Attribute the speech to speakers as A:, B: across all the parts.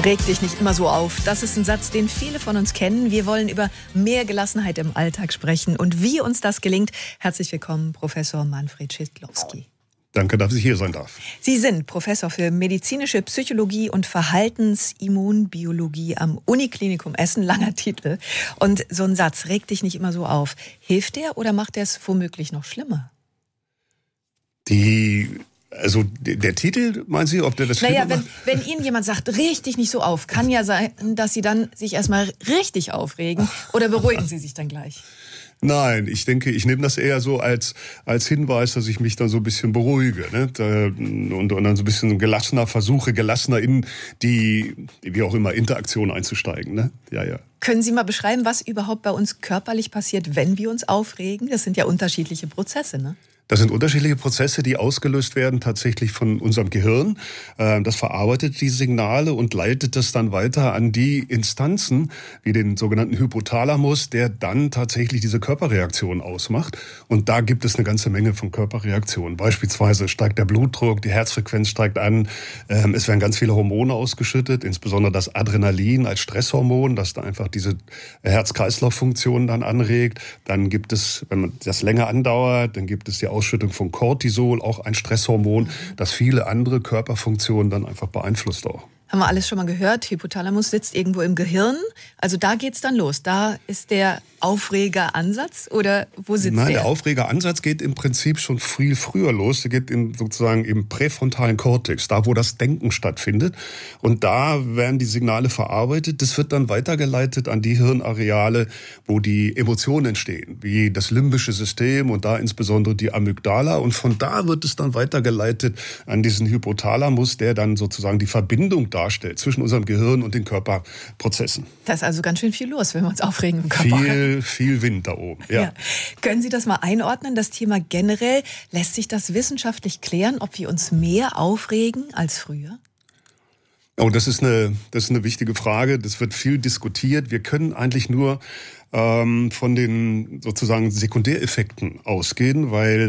A: Reg dich nicht immer so auf. Das ist ein Satz, den viele von uns kennen. Wir wollen über mehr Gelassenheit im Alltag sprechen und wie uns das gelingt. Herzlich willkommen, Professor Manfred Schidlowski.
B: Danke, dass ich hier sein darf.
A: Sie sind Professor für medizinische Psychologie und Verhaltensimmunbiologie am Uniklinikum Essen. Langer Titel. Und so ein Satz, reg dich nicht immer so auf. Hilft der oder macht der es womöglich noch schlimmer?
B: Der Titel, meinen Sie, ob der das schlimmer macht?
A: Wenn Ihnen jemand sagt, reg dich nicht so auf, kann ja sein, dass Sie dann sich erstmal richtig aufregen. Oder beruhigen Sie sich dann gleich?
B: Nein, ich denke, ich nehme das eher so als Hinweis, dass ich mich dann so ein bisschen beruhige, ne? Und dann so ein bisschen gelassener in die, wie auch immer, Interaktion einzusteigen, ne? Ja.
A: Können Sie mal beschreiben, was überhaupt bei uns körperlich passiert, wenn wir uns aufregen? Das sind ja unterschiedliche Prozesse, ne?
B: Das sind unterschiedliche Prozesse, die ausgelöst werden tatsächlich von unserem Gehirn. Das verarbeitet die Signale und leitet das dann weiter an die Instanzen, wie den sogenannten Hypothalamus, der dann tatsächlich diese Körperreaktion ausmacht. Und da gibt es eine ganze Menge von Körperreaktionen. Beispielsweise steigt der Blutdruck, die Herzfrequenz steigt an. Es werden ganz viele Hormone ausgeschüttet, insbesondere das Adrenalin als Stresshormon, das da einfach diese Herz-Kreislauf-Funktion dann anregt. Dann gibt es, wenn man das länger andauert, dann gibt es die Ausschüttung von Cortisol, auch ein Stresshormon, das viele andere Körperfunktionen dann einfach beeinflusst auch.
A: Haben wir alles schon mal gehört, Hypothalamus sitzt irgendwo im Gehirn, also da geht's dann los. Da ist der Aufregeransatz oder wo sitzt der?
B: Nein, der Aufregeransatz geht im Prinzip schon viel früher los. Der geht sozusagen im präfrontalen Kortex, da wo das Denken stattfindet. Und da werden die Signale verarbeitet. Das wird dann weitergeleitet an die Hirnareale, wo die Emotionen entstehen, wie das limbische System und da insbesondere die Amygdala. Und von da wird es dann weitergeleitet an diesen Hypothalamus, der dann sozusagen die Verbindung darstellt zwischen unserem Gehirn und den Körperprozessen.
A: Da ist also ganz schön viel los, wenn wir uns aufregen im Körper.
B: Viel Wind da oben. Ja.
A: Können Sie das mal einordnen, das Thema generell? Lässt sich das wissenschaftlich klären, ob wir uns mehr aufregen als früher?
B: Oh, das ist eine wichtige Frage. Das wird viel diskutiert. Wir können eigentlich nur von den sozusagen Sekundäreffekten ausgehen, weil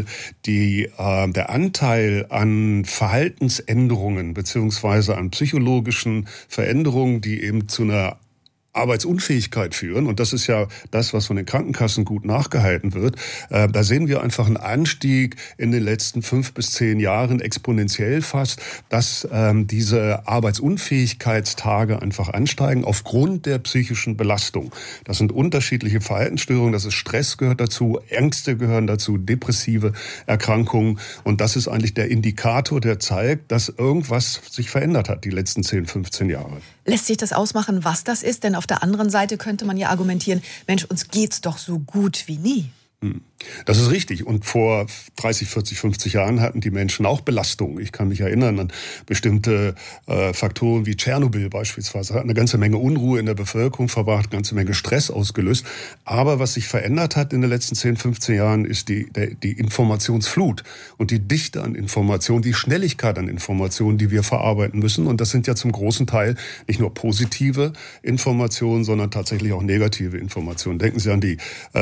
B: der Anteil an Verhaltensänderungen beziehungsweise an psychologischen Veränderungen, die eben zu einer Arbeitsunfähigkeit führen, und das ist ja das, was von den Krankenkassen gut nachgehalten wird, da sehen wir einfach einen Anstieg in den letzten 5 bis 10 Jahren, exponentiell fast, dass diese Arbeitsunfähigkeitstage einfach ansteigen aufgrund der psychischen Belastung. Das sind unterschiedliche Verhaltensstörungen, das ist Stress gehört dazu, Ängste gehören dazu, depressive Erkrankungen, und das ist eigentlich der Indikator, der zeigt, dass irgendwas sich verändert hat die letzten 10, 15 Jahre.
A: Lässt sich das ausmachen, was das ist? Denn auf der anderen Seite könnte man ja argumentieren, Mensch, uns geht's doch so gut wie nie.
B: Das ist richtig. Und vor 30, 40, 50 Jahren hatten die Menschen auch Belastungen. Ich kann mich erinnern an bestimmte Faktoren wie Tschernobyl beispielsweise. Hat eine ganze Menge Unruhe in der Bevölkerung verbracht, eine ganze Menge Stress ausgelöst. Aber was sich verändert hat in den letzten 10, 15 Jahren, ist die Informationsflut und die Dichte an Informationen, die Schnelligkeit an Informationen, die wir verarbeiten müssen. Und das sind ja zum großen Teil nicht nur positive Informationen, sondern tatsächlich auch negative Informationen. Denken Sie an die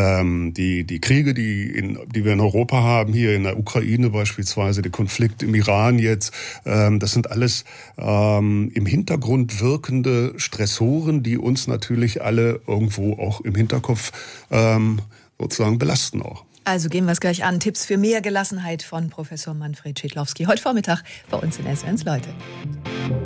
B: Kriege, die wir in Europa haben, hier in der Ukraine beispielsweise, der Konflikt im Iran jetzt. Das sind alles im Hintergrund wirkende Stressoren, die uns natürlich alle irgendwo auch im Hinterkopf sozusagen belasten auch.
A: Also gehen wir es gleich an. Tipps für mehr Gelassenheit von Professor Manfred Schidlowski. Heute Vormittag bei uns in SWR1 Leute.